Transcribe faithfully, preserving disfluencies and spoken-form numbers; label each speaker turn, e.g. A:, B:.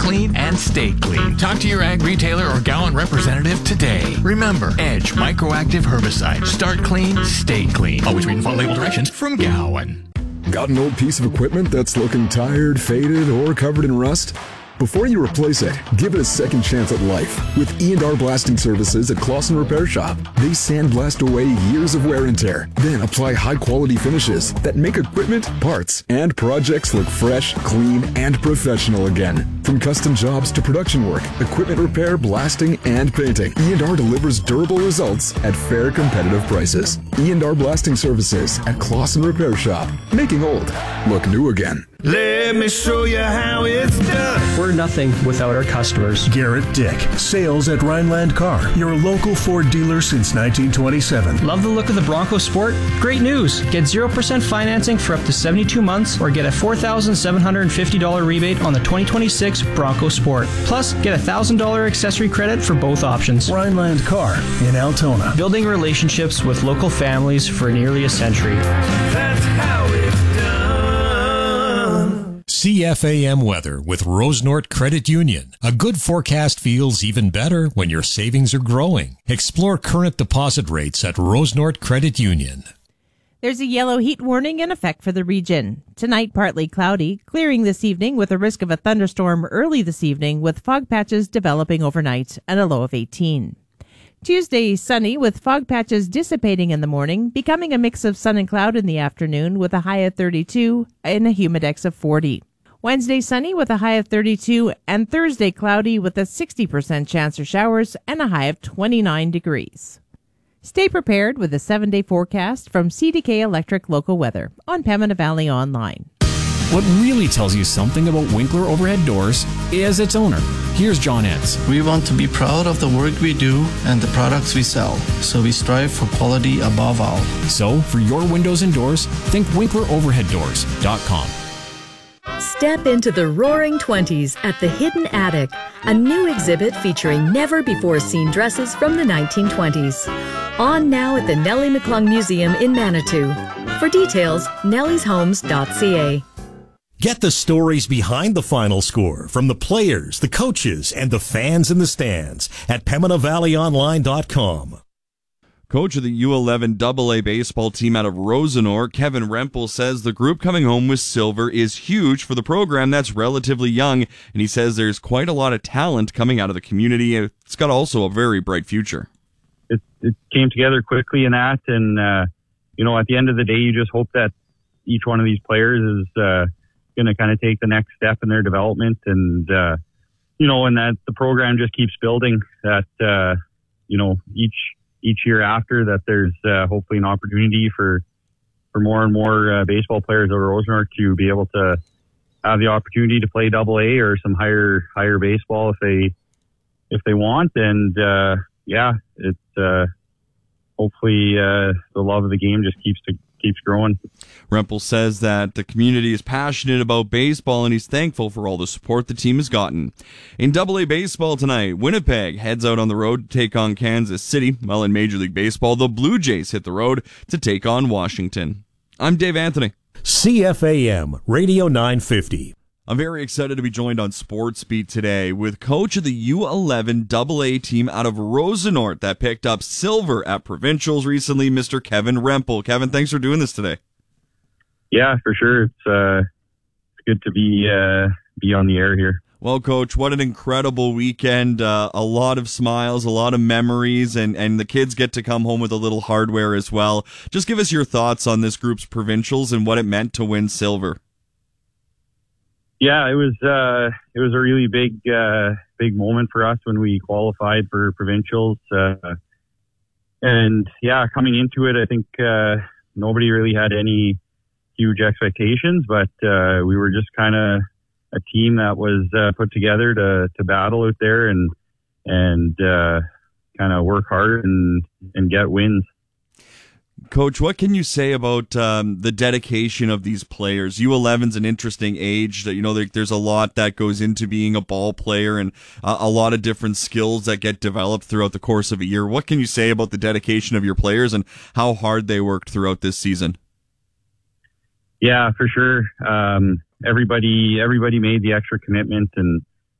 A: clean, and stay clean. Talk to your ag retailer or Gowan representative today. Remember, Edge Microactive Herbicide. Start clean, stay clean. Always read and follow label directions from Gowan.
B: Got an old piece of equipment that's looking tired, faded, or covered in rust? Before you replace it, give it a second chance at life. With E and R Blasting Services at Clausen Repair Shop, they sandblast away years of wear and tear, then apply high-quality finishes that make equipment, parts, and projects look fresh, clean, and professional again. From custom jobs to production work, equipment repair, blasting, and painting, E and R delivers durable results at fair, competitive prices. E and R Blasting Services at Clausen Repair Shop, making old look new again.
C: Let me show you how it's done.
D: We're nothing without our customers.
E: Garrett Dick, sales at Rhineland Car, your local Ford dealer since nineteen twenty-seven.
D: Love the look of the Bronco Sport? Great news! Get zero percent financing for up to seventy-two months or get a four thousand seven hundred fifty dollars rebate on the twenty twenty-six Bronco Sport. Plus, get a one thousand dollars accessory credit for both options.
E: Rhineland Car in Altona.
D: Building relationships with local families for nearly a century.
C: That's how it's done.
F: C F A M weather with Rosenort Credit Union. A good forecast feels even better when your savings are growing. Explore current deposit rates at Rosenort Credit Union.
G: There's a yellow heat warning in effect for the region. Tonight, partly cloudy, clearing this evening with a risk of a thunderstorm early this evening with fog patches developing overnight and a low of eighteen. Tuesday, sunny with fog patches dissipating in the morning, becoming a mix of sun and cloud in the afternoon with a high of thirty-two and a humidex of forty. Wednesday, sunny with a high of thirty-two, and Thursday, cloudy with a sixty percent chance of showers and a high of twenty-nine degrees. Stay prepared with a seven-day forecast from C D K Electric Local Weather on Pembina Valley Online.
H: What really tells you something about Winkler Overhead Doors is its owner. Here's John Entz.
I: We want to be proud of the work we do and the products we sell, so we strive for quality above all.
H: So, for your windows and doors, think winkler overhead doors dot com.
J: Step into the roaring twenties at the Hidden Attic, a new exhibit featuring never-before-seen dresses from the nineteen twenties. On now at the Nellie McClung Museum in Manitou. For details, nellies homes dot c a.
K: Get the stories behind the final score from the players, the coaches, and the fans in the stands at Pembina Valley Online dot com.
L: Coach of the U eleven double A baseball team out of Rosenor, Kevin Rempel, says the group coming home with silver is huge for the program that's relatively young, and he says there's quite a lot of talent coming out of the community. It's got also a very bright future.
M: It, it came together quickly in that, and uh, you know, at the end of the day, you just hope that each one of these players is uh, going to kind of take the next step in their development, and uh, you know, and that the program just keeps building. That uh, you know, each each year after that, there's uh, hopefully an opportunity for for more and more uh, baseball players out of Rosenor to be able to have the opportunity to play double A or some higher higher baseball if they if they want. And uh, yeah, it's uh, hopefully uh, the love of the game just keeps to. keeps growing.
L: Rempel says that the community is passionate about baseball and he's thankful for all the support the team has gotten. In double A baseball tonight, Winnipeg heads out on the road to take on Kansas City, while in Major League Baseball, the Blue Jays hit the road to take on Washington. I'm Dave Anthony.
K: C F A M Radio nine fifty.
L: I'm very excited to be joined on Sports Beat today with coach of the U eleven double A team out of Rosenort that picked up silver at provincials recently, Mister Kevin Rempel. Kevin, thanks for doing this today.
M: Yeah, for sure. It's uh, it's good to be uh, be on the air here.
L: Well, Coach, what an incredible weekend. Uh, a lot of smiles, a lot of memories, and, and the kids get to come home with a little hardware as well. Just give us your thoughts on this group's provincials and what it meant to win silver.
M: Yeah, it was uh, it was a really big uh, big moment for us when we qualified for provincials, uh, and yeah, coming into it, I think uh, nobody really had any huge expectations, but uh, we were just kind of a team that was uh, put together to to battle out there and and uh, kind of work hard and and get wins.
L: Coach, what can you say about um, the dedication of these players? U eleven's an interesting age. That you know, there, there's a lot that goes into being a ball player and uh, a lot of different skills that get developed throughout the course of a year. What can you say about the dedication of your players and how hard they worked throughout this season?
M: Yeah, for sure. Um, everybody, everybody made the extra commitment, and